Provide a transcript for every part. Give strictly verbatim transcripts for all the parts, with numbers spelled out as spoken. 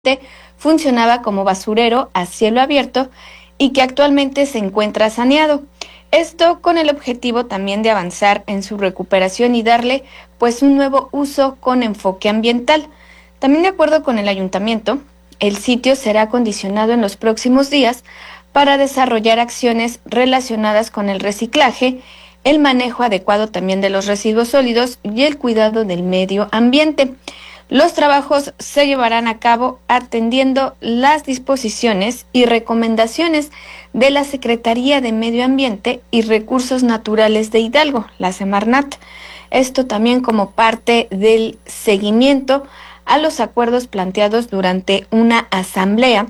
funcionaba como basurero a cielo abierto y que actualmente se encuentra saneado. Esto con el objetivo también de avanzar en su recuperación y darle pues un nuevo uso con enfoque ambiental. También de acuerdo con el ayuntamiento, el sitio será acondicionado en los próximos días para desarrollar acciones relacionadas con el reciclaje, el manejo adecuado también de los residuos sólidos y el cuidado del medio ambiente. Los trabajos se llevarán a cabo atendiendo las disposiciones y recomendaciones de la Secretaría de Medio Ambiente y Recursos Naturales de Hidalgo, la Semarnat. Esto también como parte del seguimiento a los acuerdos planteados durante una asamblea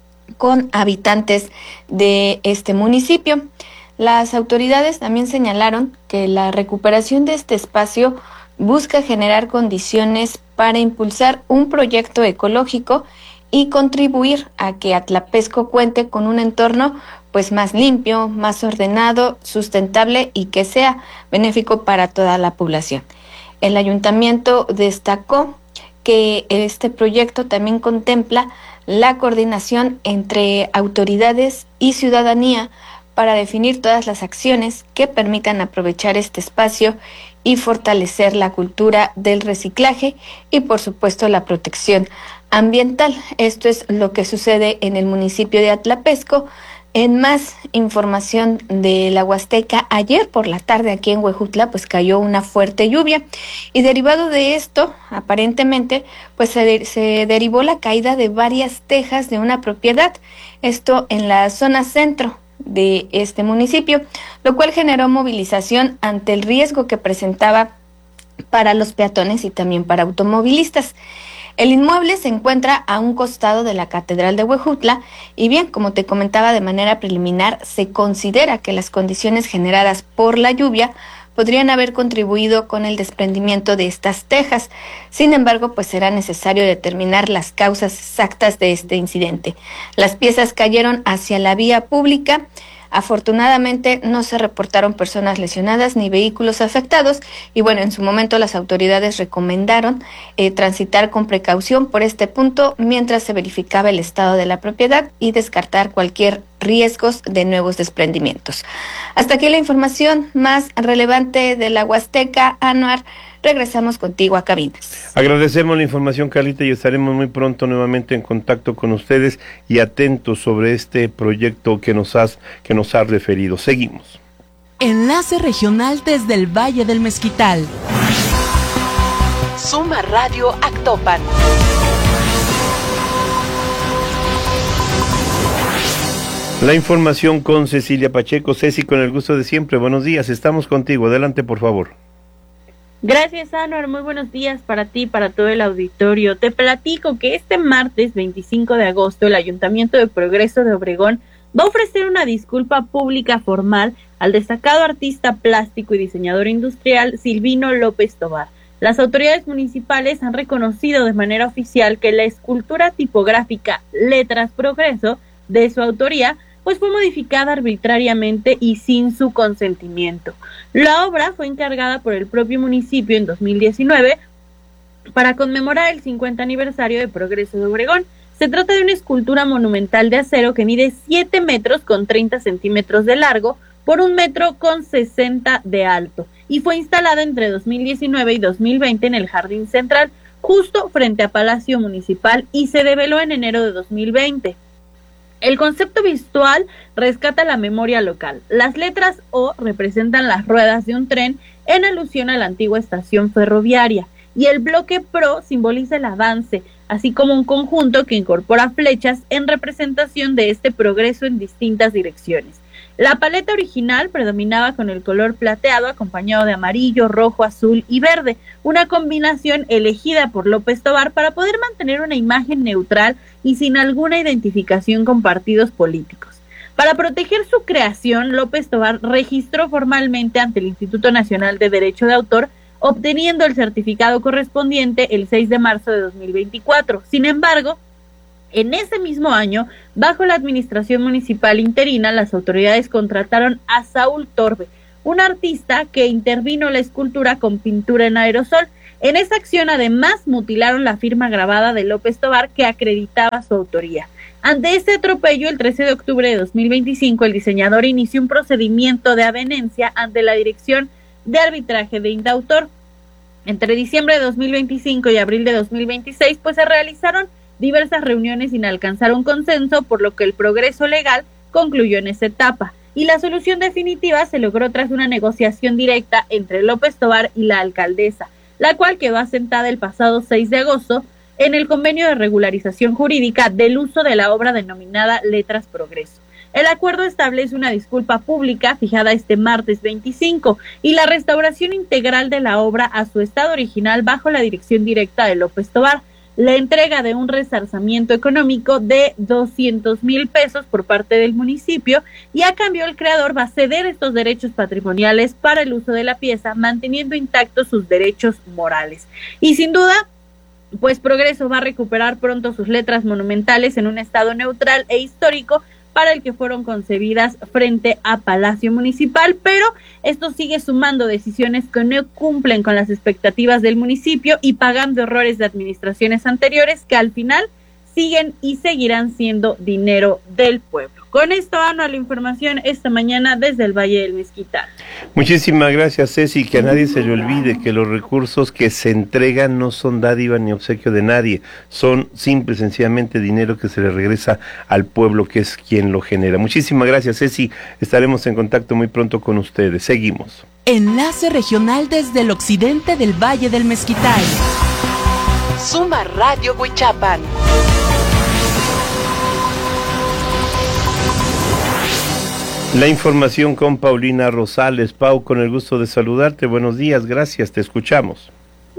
con habitantes de este municipio. Las autoridades también señalaron que la recuperación de este espacio busca generar condiciones para impulsar un proyecto ecológico y contribuir a que Atlapesco cuente con un entorno pues más limpio, más ordenado, sustentable y que sea benéfico para toda la población. El ayuntamiento destacó que este proyecto también contempla la coordinación entre autoridades y ciudadanía para definir todas las acciones que permitan aprovechar este espacio y fortalecer la cultura del reciclaje y por supuesto la protección ambiental. Esto es lo que sucede en el municipio de Atlapesco. En más información de la Huasteca, ayer por la tarde aquí en Huejutla pues cayó una fuerte lluvia y derivado de esto aparentemente pues se, de, se derivó la caída de varias tejas de una propiedad, esto en la zona centro de este municipio, lo cual generó movilización ante el riesgo que presentaba para los peatones y también para automovilistas. El inmueble se encuentra a un costado de la Catedral de Huejutla y bien, como te comentaba de manera preliminar, se considera que las condiciones generadas por la lluvia podrían haber contribuido con el desprendimiento de estas tejas. Sin embargo, pues será necesario determinar las causas exactas de este incidente. Las piezas cayeron hacia la vía pública. Afortunadamente no se reportaron personas lesionadas ni vehículos afectados y bueno, en su momento las autoridades recomendaron eh, transitar con precaución por este punto mientras se verificaba el estado de la propiedad y descartar cualquier riesgos de nuevos desprendimientos. Hasta aquí la información más relevante de la Huasteca. Anuar, regresamos contigo a cabinas. Agradecemos la información, Carlita, y estaremos muy pronto nuevamente en contacto con ustedes y atentos sobre este proyecto que nos has, que nos has referido. Seguimos. Enlace regional desde el Valle del Mezquital. Suma Radio Actopan. La información con Cecilia Pacheco. Ceci, con el gusto de siempre. Buenos días, estamos contigo. Adelante, por favor. Gracias, Anuar. Muy buenos días para ti y para todo el auditorio. Te platico que este martes veinticinco de agosto el Ayuntamiento de Progreso de Obregón va a ofrecer una disculpa pública formal al destacado artista plástico y diseñador industrial Silvino López Tovar. Las autoridades municipales han reconocido de manera oficial que la escultura tipográfica Letras Progreso, de su autoría, pues fue modificada arbitrariamente y sin su consentimiento. La obra fue encargada por el propio municipio en dos mil diecinueve para conmemorar el cincuenta aniversario de Progreso de Obregón. Se trata de una escultura monumental de acero que mide siete metros con treinta centímetros de largo por un metro con sesenta de alto y fue instalada entre dos mil diecinueve y dos mil veinte en el Jardín Central, justo frente a Palacio Municipal, y se develó en enero de dos mil veinte. El concepto visual rescata la memoria local. Las letras O representan las ruedas de un tren en alusión a la antigua estación ferroviaria y el bloque Pro simboliza el avance, así como un conjunto que incorpora flechas en representación de este progreso en distintas direcciones. La paleta original predominaba con el color plateado acompañado de amarillo, rojo, azul y verde, una combinación elegida por López Tovar para poder mantener una imagen neutral y sin alguna identificación con partidos políticos. Para proteger su creación, López Tovar registró formalmente ante el Instituto Nacional de Derecho de Autor, obteniendo el certificado correspondiente el seis de marzo de dos mil veinticuatro. Sin embargo, en ese mismo año, bajo la administración municipal interina, las autoridades contrataron a Saúl Torbe, un artista que intervino la escultura con pintura en aerosol. En esa acción además mutilaron la firma grabada de López Tovar que acreditaba su autoría. Ante este atropello, el trece de octubre de dos mil veinticinco, el diseñador inició un procedimiento de avenencia ante la Dirección de Arbitraje de Indautor. Entre diciembre de dos mil veinticinco y abril de dos mil veintiséis, pues se realizaron diversas reuniones sin alcanzar un consenso, por lo que el progreso legal concluyó en esa etapa. Y la solución definitiva se logró tras una negociación directa entre López Tovar y la alcaldesa, la cual quedó asentada el pasado seis de agosto en el convenio de regularización jurídica del uso de la obra denominada Letras Progreso. El acuerdo establece una disculpa pública fijada este martes veinticinco y la restauración integral de la obra a su estado original bajo la dirección directa de López Tovar, la entrega de un resarcimiento económico de doscientos mil pesos por parte del municipio, y a cambio el creador va a ceder estos derechos patrimoniales para el uso de la pieza, manteniendo intactos sus derechos morales. Y sin duda, pues Progreso va a recuperar pronto sus letras monumentales en un estado neutral e histórico para el que fueron concebidas frente a Palacio Municipal, pero esto sigue sumando decisiones que no cumplen con las expectativas del municipio y pagando errores de administraciones anteriores que al final siguen y seguirán siendo dinero del pueblo. Con esto, Ana, la información esta mañana desde el Valle del Mezquital. Muchísimas gracias, Ceci. Que a nadie se le olvide que los recursos que se entregan no son dádiva ni obsequio de nadie, son simple y sencillamente dinero que se le regresa al pueblo, que es quien lo genera. Muchísimas gracias, Ceci. Estaremos en contacto muy pronto con ustedes. Seguimos. Enlace regional desde el occidente del Valle del Mezquital. Suma Radio Huichapan. La información con Paulina Rosales. Pau, con el gusto de saludarte. Buenos días, gracias, te escuchamos.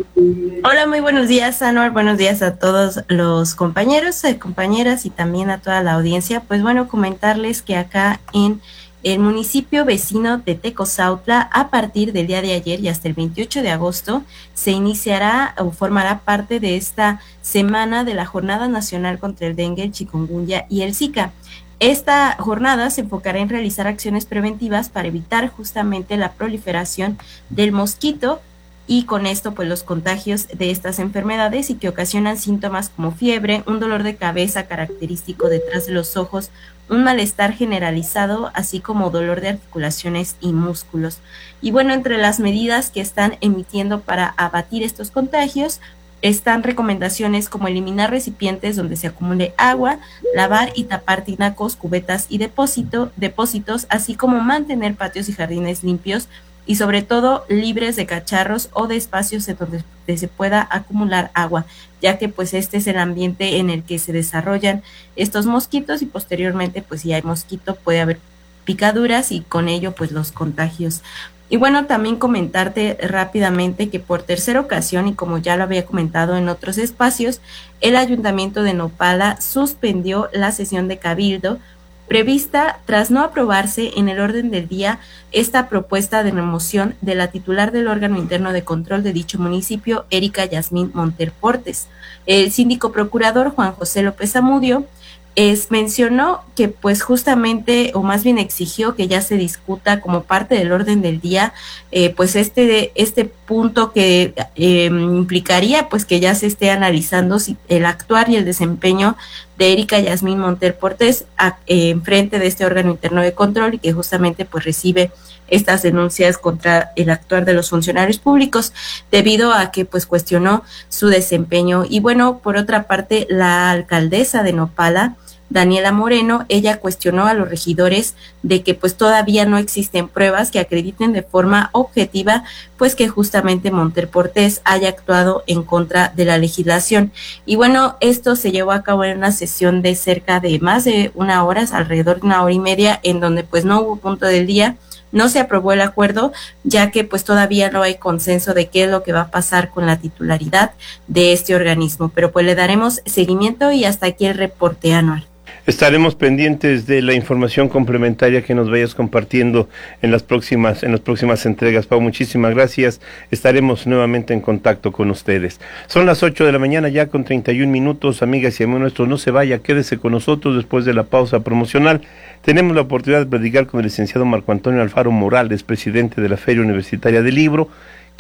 Hola, muy buenos días, Anuar. Buenos días a todos los compañeros, eh, compañeras y también a toda la audiencia. Pues bueno, comentarles que acá en el municipio vecino de Tecozautla, a partir del día de ayer y hasta el veintiocho de agosto, se iniciará o formará parte de esta semana de la Jornada Nacional contra el Dengue, el Chikungunya y el Zika. Esta jornada se enfocará en realizar acciones preventivas para evitar justamente la proliferación del mosquito y con esto pues los contagios de estas enfermedades, y que ocasionan síntomas como fiebre, un dolor de cabeza característico detrás de los ojos, un malestar generalizado, así como dolor de articulaciones y músculos. Y bueno, entre las medidas que están emitiendo para abatir estos contagios están recomendaciones como eliminar recipientes donde se acumule agua, lavar y tapar tinacos, cubetas y depósito, depósitos, así como mantener patios y jardines limpios y sobre todo libres de cacharros o de espacios en donde se pueda acumular agua, ya que pues este es el ambiente en el que se desarrollan estos mosquitos y posteriormente pues si hay mosquito puede haber picaduras y con ello pues los contagios. Y bueno, también comentarte rápidamente que por tercera ocasión, y como ya lo había comentado en otros espacios, el Ayuntamiento de Nopala suspendió la sesión de cabildo prevista tras no aprobarse en el orden del día esta propuesta de remoción de la titular del órgano interno de control de dicho municipio, Erika Yasmín Monter Portes. El síndico procurador Juan José López Zamudio Es, mencionó que pues justamente, o más bien exigió que ya se discuta como parte del orden del día, eh, pues este, este punto que eh, implicaría pues que ya se esté analizando si el actuar y el desempeño de Erika Yasmín Monter Portes eh, en frente de este órgano interno de control, y que justamente pues recibe estas denuncias contra el actuar de los funcionarios públicos debido a que pues cuestionó su desempeño. Y bueno, por otra parte, la alcaldesa de Nopala, Daniela Moreno, ella cuestionó a los regidores de que pues todavía no existen pruebas que acrediten de forma objetiva pues que justamente Monter Portes haya actuado en contra de la legislación. Y bueno, esto se llevó a cabo en una sesión de cerca de más de una hora, alrededor de una hora y media, en donde pues no hubo punto del día. No se aprobó el acuerdo, ya que pues todavía no hay consenso de qué es lo que va a pasar con la titularidad de este organismo, pero pues le daremos seguimiento. Y hasta aquí el reporte anual. Estaremos pendientes de la información complementaria que nos vayas compartiendo en las próximas, en las próximas entregas. Pau, muchísimas gracias. Estaremos nuevamente en contacto con ustedes. Son las ocho de la mañana ya con treinta y un minutos. Amigas y amigos nuestros, no se vaya, quédese con nosotros después de la pausa promocional. Tenemos la oportunidad de platicar con el licenciado Marco Antonio Alfaro Morales, presidente de la Feria Universitaria del Libro,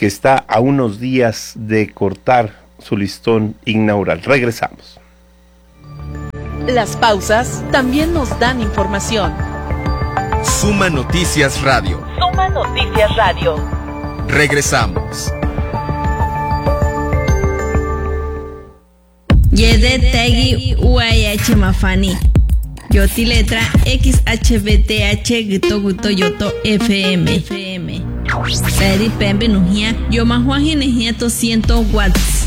que está a unos días de cortar su listón inaugural. Regresamos. Las pausas también nos dan información. Suma Noticias Radio. Suma Noticias Radio. Regresamos. Yede Tegi U I H Mafani. Yoti letra X H B T H Gito Guto Yoto F M. F M. Peri Pembe Nujia. Yo Mahuaji Nejia to ciento watts.